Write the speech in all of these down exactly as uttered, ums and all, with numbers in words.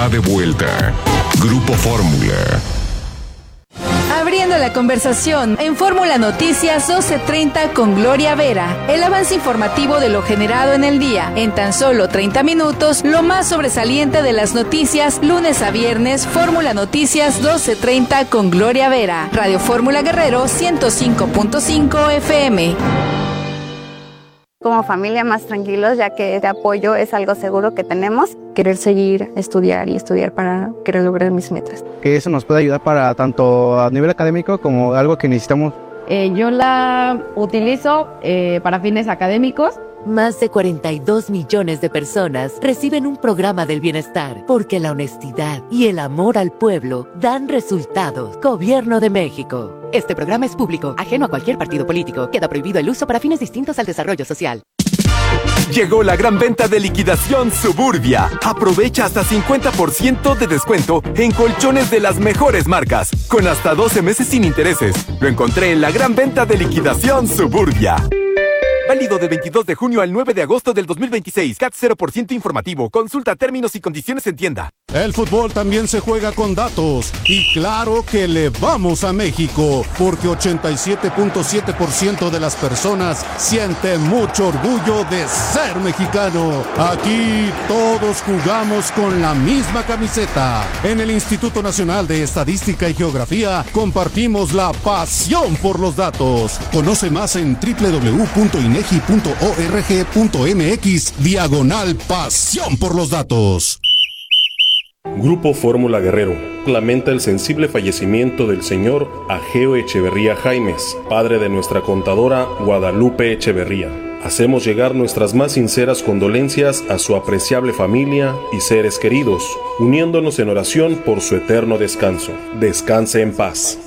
está de vuelta. Grupo Fórmula. Abriendo la conversación en Fórmula Noticias doce treinta con Gloria Vera. El avance informativo de lo generado en el día. En tan solo treinta minutos, lo más sobresaliente de las noticias, lunes a viernes, Fórmula Noticias doce treinta con Gloria Vera. Radio Fórmula Guerrero ciento cinco punto cinco F M. Como familia más tranquilos, ya que este apoyo es algo seguro que tenemos. Querer seguir, estudiar y estudiar para querer lograr mis metas. Que eso nos puede ayudar para tanto a nivel académico como algo que necesitamos. Eh, yo la utilizo eh, para fines académicos. Más de cuarenta y dos millones de personas reciben un programa del bienestar porque la honestidad y el amor al pueblo dan resultados. Gobierno de México. Este programa es público, ajeno a cualquier partido político. Queda prohibido el uso para fines distintos al desarrollo social. Llegó la gran venta de liquidación Suburbia. Aprovecha hasta cincuenta por ciento de descuento en colchones de las mejores marcas, con hasta doce meses sin intereses. Lo encontré en la gran venta de liquidación Suburbia. Válido del veintidós de junio al nueve de agosto del dos mil veintiséis. C A T cero por ciento informativo. Consulta términos y condiciones en tienda. El fútbol también se juega con datos. Y claro que le vamos a México, porque ochenta y siete punto siete por ciento de las personas sienten mucho orgullo de ser mexicano. Aquí todos jugamos con la misma camiseta. En el Instituto Nacional de Estadística y Geografía compartimos la pasión por los datos. Conoce más en doble u doble u doble u punto inegi punto org punto mx diagonal pasión por los datos. Grupo Fórmula Guerrero lamenta el sensible fallecimiento del señor Ageo Echeverría Jaimes, padre de nuestra contadora Guadalupe Echeverría. Hacemos llegar nuestras más sinceras condolencias a su apreciable familia y seres queridos, uniéndonos en oración por su eterno descanso. Descanse en paz.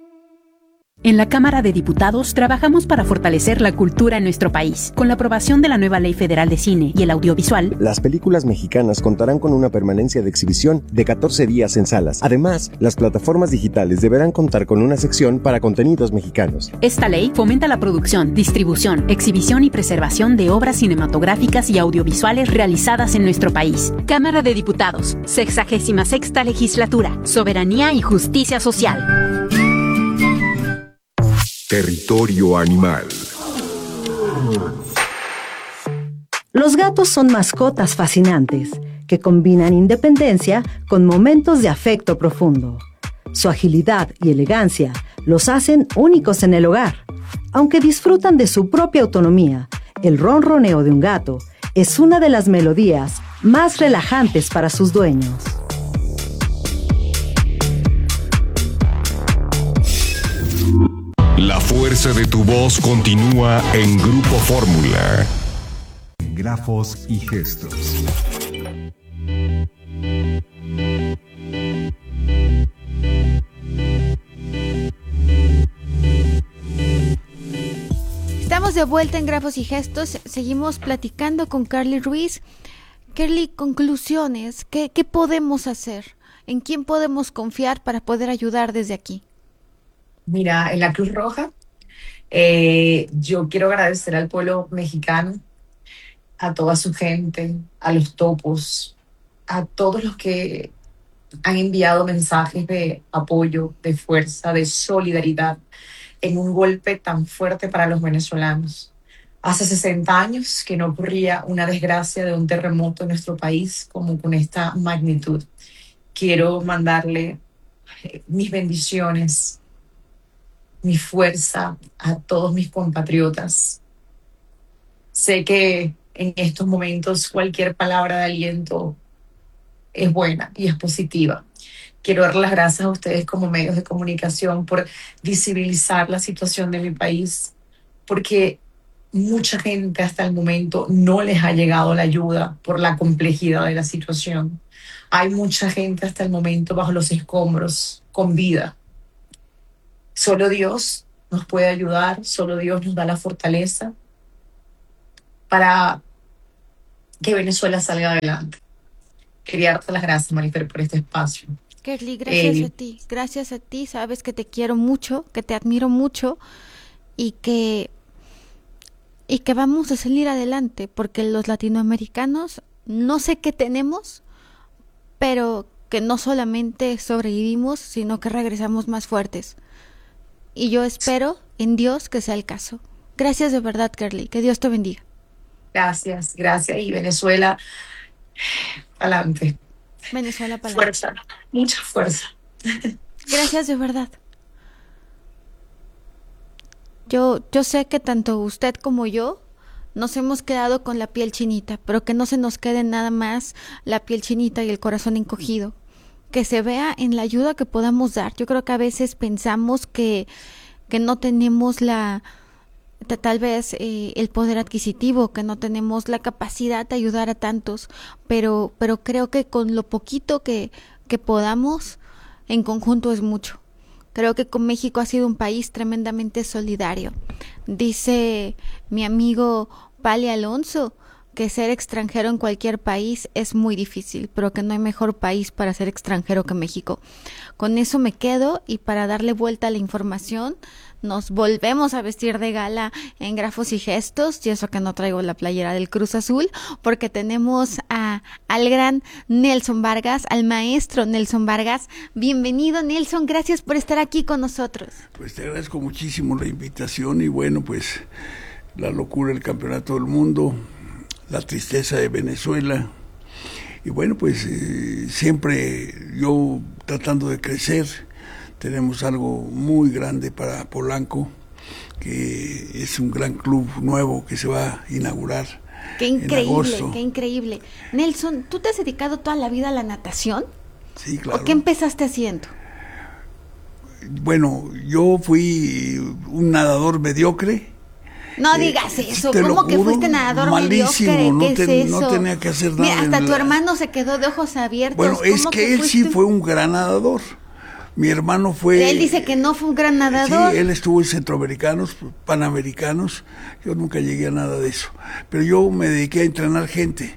En la Cámara de Diputados trabajamos para fortalecer la cultura en nuestro país. Con la aprobación de la nueva Ley Federal de Cine y el Audiovisual, las películas mexicanas contarán con una permanencia de exhibición de catorce días en salas. Además, las plataformas digitales deberán contar con una sección para contenidos mexicanos. Esta ley fomenta la producción, distribución, exhibición y preservación de obras cinematográficas y audiovisuales realizadas en nuestro país. Cámara de Diputados, sexagésima sexta Legislatura, Soberanía y Justicia Social. Territorio animal. Los gatos son mascotas fascinantes que combinan independencia con momentos de afecto profundo. Su agilidad y elegancia los hacen únicos en el hogar. Aunque disfrutan de su propia autonomía, el ronroneo de un gato es una de las melodías más relajantes para sus dueños. La fuerza de tu voz continúa en Grupo Fórmula. Grafos y gestos. Estamos de vuelta en Grafos y Gestos. Seguimos platicando con Carly Ruiz. Carly, conclusiones. ¿Qué, qué podemos hacer? ¿En quién podemos confiar para poder ayudar desde aquí? Mira, en la Cruz Roja, eh, yo quiero agradecer al pueblo mexicano, a toda su gente, a los topos, a todos los que han enviado mensajes de apoyo, de fuerza, de solidaridad en un golpe tan fuerte para los venezolanos. Hace sesenta años que no ocurría una desgracia de un terremoto en nuestro país como con esta magnitud. Quiero mandarle mis bendiciones, mi fuerza a todos mis compatriotas. Sé que en estos momentos cualquier palabra de aliento es buena y es positiva. Quiero dar las gracias a ustedes como medios de comunicación por visibilizar la situación de mi país, porque mucha gente hasta el momento no les ha llegado la ayuda por la complejidad de la situación. Hay mucha gente hasta el momento bajo los escombros, con vida. Solo Dios nos puede ayudar, solo Dios nos da la fortaleza para que Venezuela salga adelante. Quería darte las gracias, Marifer, por este espacio. Carly, gracias Eh, a ti, gracias a ti, sabes que te quiero mucho, que te admiro mucho y que, y que vamos a salir adelante, porque los latinoamericanos no sé qué tenemos, pero que no solamente sobrevivimos, sino que regresamos más fuertes. Y yo espero en Dios que sea el caso. Gracias de verdad, Kerly. Que Dios te bendiga. Gracias, gracias. Y Venezuela, adelante. Venezuela, para adelante. Fuerza, mucha fuerza. Gracias de verdad. Yo, yo sé que tanto usted como yo nos hemos quedado con la piel chinita, pero que no se nos quede nada más la piel chinita y el corazón encogido. Que se vea en la ayuda que podamos dar. Yo creo que a veces pensamos que, que no tenemos la... tal vez eh, el poder adquisitivo, que no tenemos la capacidad de ayudar a tantos, pero pero creo que con lo poquito que, que podamos, en conjunto es mucho. Creo que con México ha sido un país tremendamente solidario. Dice mi amigo Pali Alonso que ser extranjero en cualquier país es muy difícil, pero que no hay mejor país para ser extranjero que México. Con eso me quedo, y para darle vuelta a la información, nos volvemos a vestir de gala en Grafos y Gestos, y eso que no traigo la playera del Cruz Azul, porque tenemos a, al gran Nelson Vargas, al maestro Nelson Vargas. Bienvenido, Nelson, gracias por estar aquí con nosotros. Pues te agradezco muchísimo la invitación, y bueno, pues la locura del campeonato del mundo, la tristeza de Venezuela, y bueno, pues eh, siempre yo tratando de crecer. Tenemos algo muy grande para Polanco, que es un gran club nuevo que se va a inaugurar. Qué increíble, en agosto. Qué increíble. Nelson, ¿tú te has dedicado toda la vida a la natación? Sí, claro. ¿O qué empezaste haciendo? Bueno, yo fui un nadador mediocre. No eh, digas eso, ¿cómo que fuiste nadador malísimo, mediocre? no ¿Qué te, es eso? No tenía que hacer nada. Mira, hasta tu la... hermano se quedó de ojos abiertos. Bueno, es que, que él fuiste? sí fue un gran nadador. Mi hermano fue... Él dice que no fue un gran nadador. Sí, él estuvo en centroamericanos, panamericanos. Yo nunca llegué a nada de eso. Pero yo me dediqué a entrenar gente,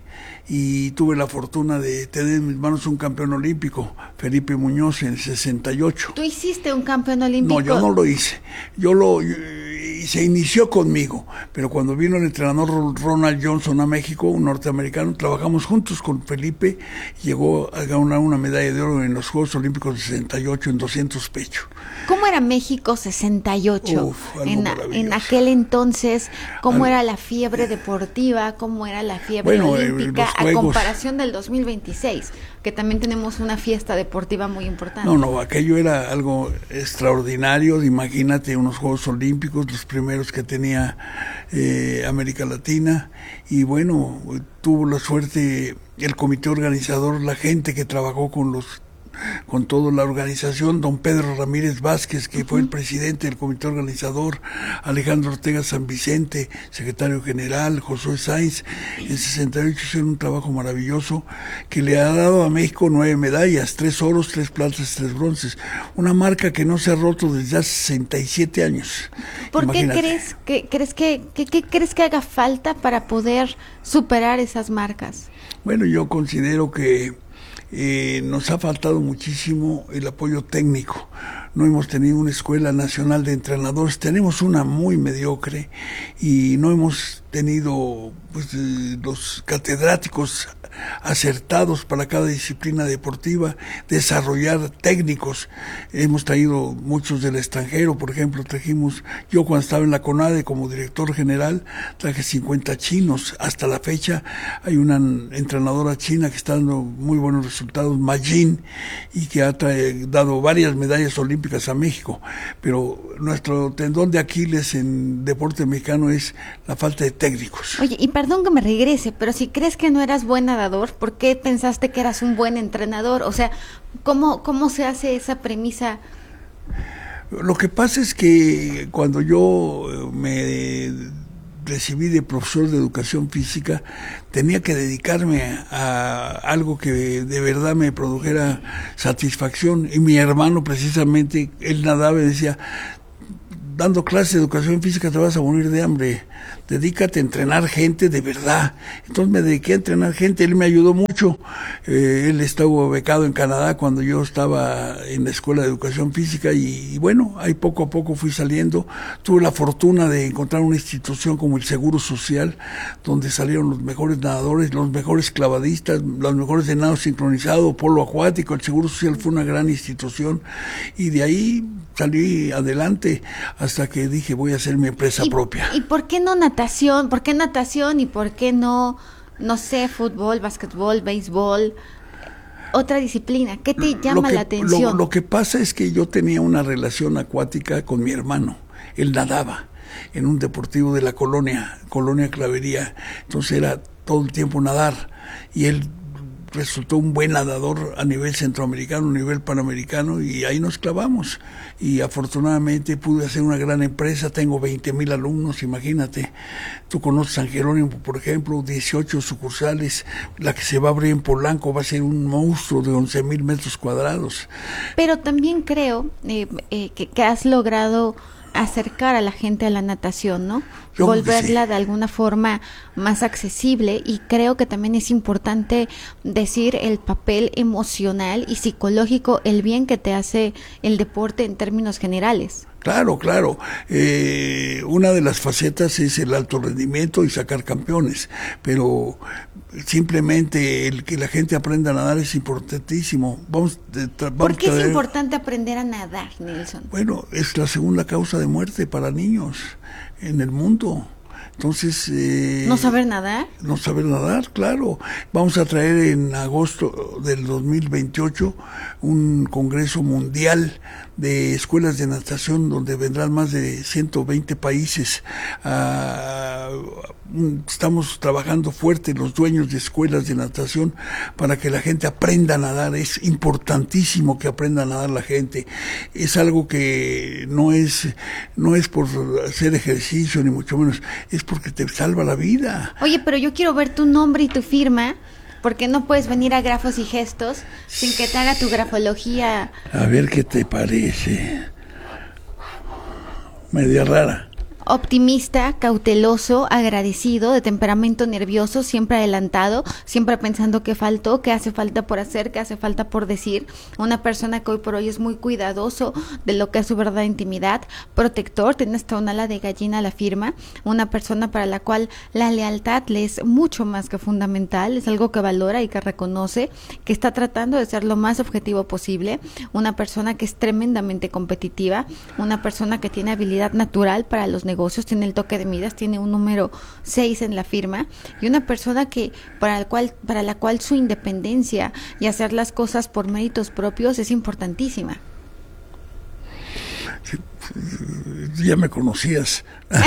y tuve la fortuna de tener en mis manos un campeón olímpico, Felipe Muñoz, en el sesenta y ocho. ¿Tú hiciste un campeón olímpico? No, yo no lo hice. Yo lo... Yo, se inició conmigo, pero cuando vino el entrenador Ronald Johnson a México, un norteamericano, trabajamos juntos con Felipe, llegó a ganar una medalla de oro en los Juegos Olímpicos de sesenta y ocho en doscientos pecho. ¿Cómo era México sesenta y ocho? Uf, en, en aquel entonces, ¿cómo Al... era la fiebre deportiva? ¿Cómo era la fiebre bueno, olímpica? Eh, juegos... A comparación del dos mil veintiséis, que también tenemos una fiesta deportiva muy importante. No, no, aquello era algo extraordinario. Imagínate unos Juegos Olímpicos, los primeros que tenía eh, América Latina, y bueno, tuvo la suerte el comité organizador, la gente que trabajó con los con toda la organización, don Pedro Ramírez Vázquez, que uh-huh. fue el presidente del comité organizador, Alejandro Ortega San Vicente, secretario general, Josué Sáenz. En sesenta y ocho hicieron un trabajo maravilloso que le ha dado a México nueve medallas, tres oros, tres platas, tres bronces, una marca que no se ha roto desde hace sesenta y siete años. ¿Por Imagínate. qué crees que crees que, que, que crees que haga falta para poder superar esas marcas? Bueno, yo considero que Eh, nos ha faltado muchísimo el apoyo técnico. No hemos tenido una escuela nacional de entrenadores, tenemos una muy mediocre, y no hemos tenido pues eh, los catedráticos acertados para cada disciplina deportiva, desarrollar técnicos. Hemos traído muchos del extranjero, por ejemplo, trajimos, yo cuando estaba en la CONADE como director general, traje cincuenta chinos. Hasta la fecha hay una entrenadora china que está dando muy buenos resultados, Majin, y que ha trae, dado varias medallas olímpicas a México. Pero nuestro tendón de Aquiles en deporte mexicano es la falta de técnicos. Oye, y perdón que me regrese, pero si crees que no eras buen nadador, ¿por qué pensaste que eras un buen entrenador? O sea, ¿cómo, cómo se hace esa premisa? Lo que pasa es que cuando yo me recibí de profesor de educación física, tenía que dedicarme a algo que de verdad me produjera satisfacción, y mi hermano precisamente, él nadaba y decía, dando clases de educación física te vas a morir de hambre, dedícate a entrenar gente de verdad. Entonces me dediqué a entrenar gente, él me ayudó mucho. Eh, él estaba becado en Canadá cuando yo estaba en la Escuela de Educación Física y, y bueno, ahí poco a poco fui saliendo. Tuve la fortuna de encontrar una institución como el Seguro Social, donde salieron los mejores nadadores, los mejores clavadistas, los mejores de nado sincronizado, polo acuático. El Seguro Social fue una gran institución y de ahí salí adelante hasta que dije voy a hacer mi empresa ¿Y, propia. ¿Y por qué no natación? ¿Por qué natación y por qué no, no sé, fútbol, básquetbol, béisbol? Otra disciplina, ¿qué te llama que, la atención? Lo, lo que pasa es que yo tenía una relación acuática con mi hermano. Él nadaba en un deportivo de la colonia, Colonia Clavería. Entonces era todo el tiempo nadar y él resultó un buen nadador a nivel centroamericano, a nivel panamericano, y ahí nos clavamos. Y afortunadamente pude hacer una gran empresa, tengo veinte mil alumnos, imagínate. Tú conoces San Jerónimo, por ejemplo, dieciocho sucursales, la que se va a abrir en Polanco va a ser un monstruo de once mil metros cuadrados. Pero también creo eh, eh, que, que has logrado acercar a la gente a la natación, ¿no? Yo volverla sí. de alguna forma más accesible, y creo que también es importante decir el papel emocional y psicológico, el bien que te hace el deporte en términos generales. Claro, claro. Eh, una de las facetas es el alto rendimiento y sacar campeones, pero simplemente el que la gente aprenda a nadar es importantísimo. Vamos, eh, tra- vamos ¿Por qué traer... es importante aprender a nadar, Nelson? Bueno, es la segunda causa de muerte para niños en el mundo. Entonces... Eh, ¿No saber nadar? No saber nadar, claro. Vamos a traer en agosto del dos mil veintiocho un congreso mundial de escuelas de natación donde vendrán más de ciento veinte países. Uh, estamos trabajando fuerte los dueños de escuelas de natación para que la gente aprenda a nadar. Es importantísimo que aprenda a nadar la gente. Es algo que no es, no es por hacer ejercicio ni mucho menos, es porque te salva la vida. Oye, pero yo quiero ver tu nombre y tu firma, porque no puedes venir a Grafos y Gestos sin que te haga tu grafología. A ver qué te parece. Media rara. Optimista, cauteloso, agradecido, de temperamento nervioso, siempre adelantado, siempre pensando qué faltó, qué hace falta por hacer, qué hace falta por decir. Una persona que hoy por hoy es muy cuidadoso de lo que es su verdadera intimidad, protector, tiene hasta un ala de gallina a la firma. Una persona para la cual la lealtad le es mucho más que fundamental, es algo que valora y que reconoce, que está tratando de ser lo más objetivo posible. Una persona que es tremendamente competitiva, una persona que tiene habilidad natural para los negocios, tiene el toque de miras, tiene un número seis en la firma, y una persona que para el cual para la cual su independencia y hacer las cosas por méritos propios es importantísima. Ya me conocías.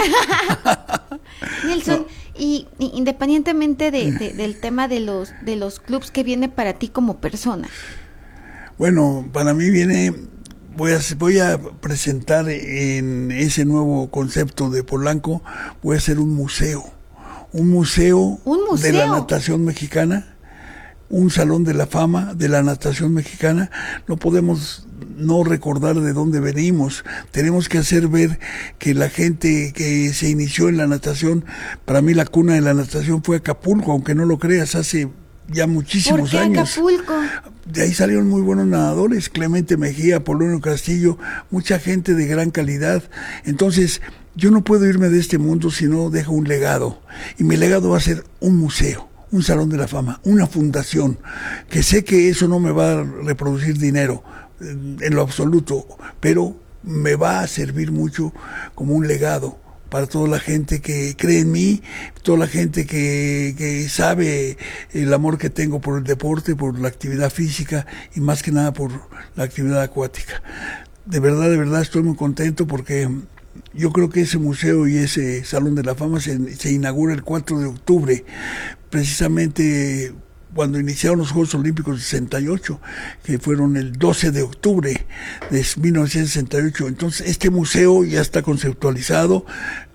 Nelson, y, y independientemente de, de, del tema de los de los clubs, ¿qué viene para ti como persona? Bueno, para mí viene Voy a, voy a presentar en ese nuevo concepto de Polanco, voy a hacer un museo, un museo, ¿Un museo? de la natación mexicana, un salón de la fama de la natación mexicana. No podemos no recordar de dónde venimos, tenemos que hacer ver que la gente que se inició en la natación, para mí la cuna de la natación fue Acapulco, aunque no lo creas, hace ya muchísimos ¿Por qué años. Acapulco? De ahí salieron muy buenos nadadores, Clemente Mejía, Polonio Castillo, mucha gente de gran calidad. Entonces, yo no puedo irme de este mundo si no dejo un legado. Y mi legado va a ser un museo, un salón de la fama, una fundación, que sé que eso no me va a reproducir dinero en lo absoluto, pero me va a servir mucho como un legado para toda la gente que cree en mí, toda la gente que, que sabe el amor que tengo por el deporte, por la actividad física y más que nada por la actividad acuática. De verdad, de verdad estoy muy contento porque yo creo que ese museo y ese Salón de la Fama se, se inaugura el cuatro de octubre, precisamente cuando iniciaron los Juegos Olímpicos de sesenta y ocho, que fueron el doce de octubre de mil novecientos sesenta y ocho. Entonces, este museo ya está conceptualizado,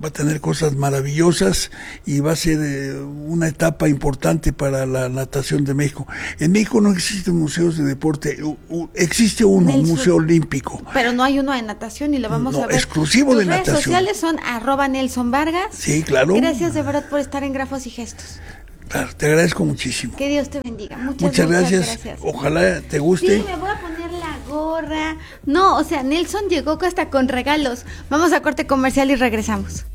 va a tener cosas maravillosas y va a ser eh, una etapa importante para la natación de México. En México no existen museos de deporte, u, u, existe uno, un museo olímpico. Pero no hay uno de natación y lo vamos no, a ver. Exclusivo Tus de redes natación. Sociales son arroba Nelson Vargas. Sí, claro. Gracias de verdad por estar en Grafos y Gestos. Claro, te agradezco muchísimo. Que Dios te bendiga. Muchas, muchas, muchas gracias. gracias. Ojalá te guste. Sí, me voy a poner la gorra. No, o sea, Nelson llegó hasta con regalos. Vamos a corte comercial y regresamos.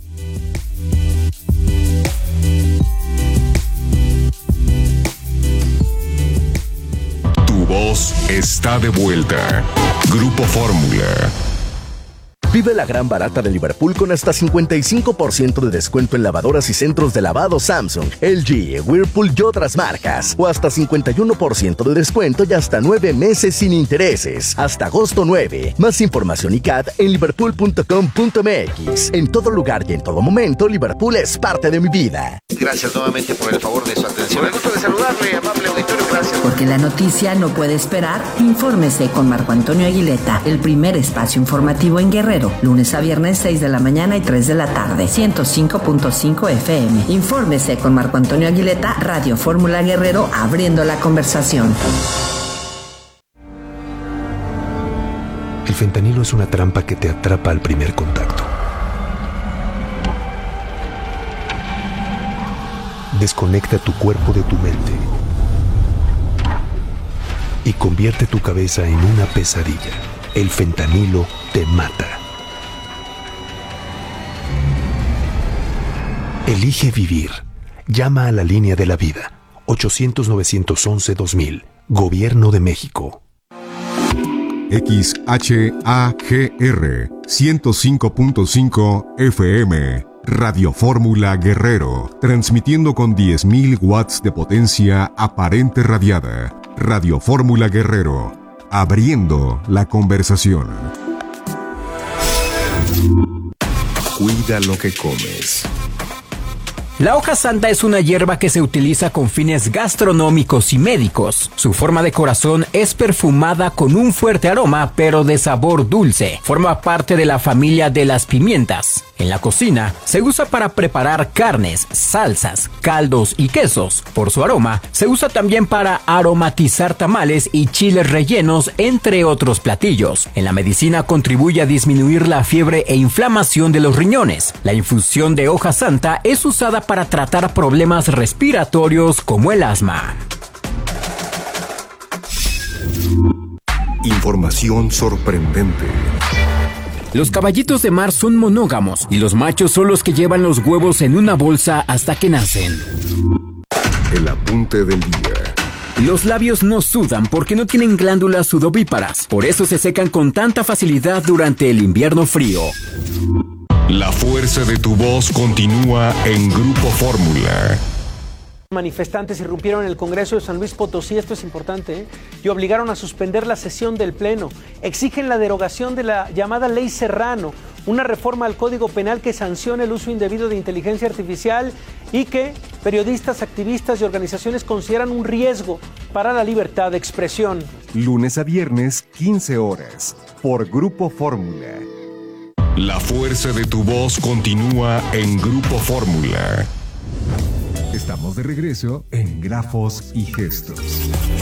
Tu voz está de vuelta. Grupo Fórmula. Vive la gran barata de Liverpool con hasta cincuenta y cinco por ciento de descuento en lavadoras y centros de lavado Samsung, L G, Whirlpool y otras marcas. O hasta cincuenta y uno por ciento de descuento y hasta nueve meses sin intereses. Hasta agosto nueve. Más información y C A D en liverpool punto com punto m x. En todo lugar y en todo momento, Liverpool es parte de mi vida. Gracias nuevamente por el favor de su atención. Me gusta de saludarle, amable auditorio. Gracias. Porque la noticia no puede esperar, infórmese con Marco Antonio Aguileta, el primer espacio informativo en Guerrero. Lunes a viernes, seis de la mañana y tres de la tarde, ciento cinco punto cinco F M. Infórmese con Marco Antonio Aguileta, Radio Fórmula Guerrero, abriendo la conversación. El fentanilo es una trampa que te atrapa al primer contacto. Desconecta tu cuerpo de tu mente y convierte tu cabeza en una pesadilla. El fentanilo te mata. Elige vivir. Llama a la línea de la vida. ochocientos, novecientos once, dos mil. Gobierno de México. X H A G R ciento cinco punto cinco F M. Radio Fórmula Guerrero. Transmitiendo con diez mil watts de potencia aparente radiada. Radio Fórmula Guerrero. Abriendo la conversación. Cuida lo que comes. La hoja santa es una hierba que se utiliza con fines gastronómicos y médicos. Su forma de corazón es perfumada con un fuerte aroma, pero de sabor dulce. Forma parte de la familia de las pimientas. En la cocina, se usa para preparar carnes, salsas, caldos y quesos. Por su aroma, se usa también para aromatizar tamales y chiles rellenos, entre otros platillos. En la medicina contribuye a disminuir la fiebre e inflamación de los riñones. La infusión de hoja santa es usada para tratar problemas respiratorios como el asma. Información sorprendente. Los caballitos de mar son monógamos y los machos son los que llevan los huevos en una bolsa hasta que nacen. El apunte del día. Los labios no sudan porque no tienen glándulas sudovíparas, por eso se secan con tanta facilidad durante el invierno frío. La fuerza de tu voz continúa en Grupo Fórmula. Manifestantes irrumpieron en el Congreso de San Luis Potosí, esto es importante, ¿eh? y obligaron a suspender la sesión del Pleno. Exigen la derogación de la llamada Ley Serrano, una reforma al Código Penal que sancione el uso indebido de inteligencia artificial y que periodistas, activistas y organizaciones consideran un riesgo para la libertad de expresión. Lunes a viernes, quince horas, por Grupo Fórmula. La fuerza de tu voz continúa en Grupo Fórmula. Estamos de regreso en Grafos y Gestos.